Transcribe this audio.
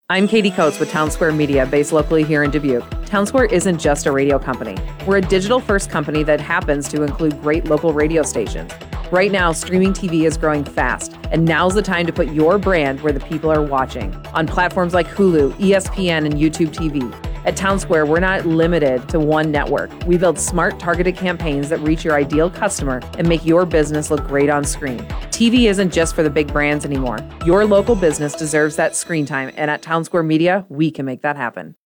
I'm Katie Coates with Town Square Media, based locally here in Dubuque. Town Square isn't just a radio company. We're a digital-first company that happens to include great local radio stations. Right now, streaming TV is growing fast, and now's the time to put your brand where the people are watching, on platforms like Hulu, ESPN, and YouTube TV. At Town Square, we're not limited to one network. We build smart, targeted campaigns that reach your ideal customer and make your business look great on screen. TV isn't just for the big brands anymore. Your local business deserves that screen time, and at Town Square Media, we can make that happen.